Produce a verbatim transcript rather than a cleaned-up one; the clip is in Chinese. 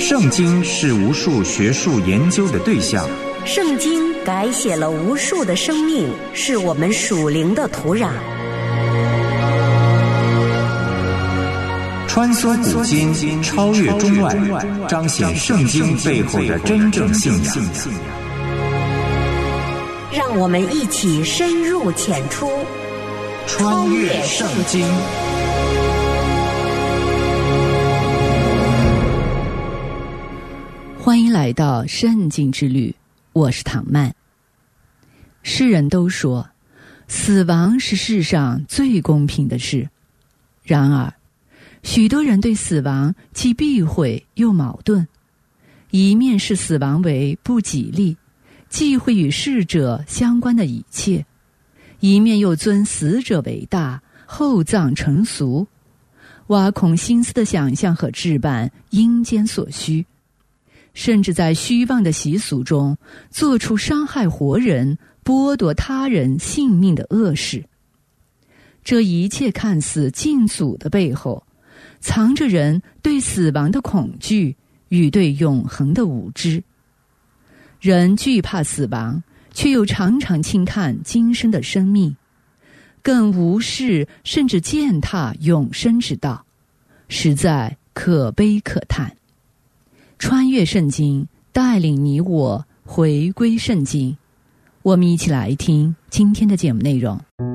圣经是无数学术研究的对象， 圣经改写了无数的生命，是我们属灵的土壤。 穿梭古今，超越中外，彰显圣经背后的真正信仰。 让我们一起深入浅出， 穿越圣经。 欢迎来到圣经之旅，我是唐曼。世人都说，死亡是世上最公平的事。然而，许多人对死亡既避讳又矛盾，一面视死亡为不吉利，忌讳与逝者相关的一切，一面又尊死者为大，厚葬成俗，挖空心思的想象和置办阴间所需，甚至在虚妄的习俗中做出伤害活人、剥夺他人性命的恶事。这一切看似敬祖的背后，藏着人对死亡的恐惧与对永恒的无知。人惧怕死亡，却又常常轻看今生的生命，更无视甚至践踏永生之道，实在可悲可叹。穿越圣经，带领你我回归圣经。我们一起来听今天的节目内容。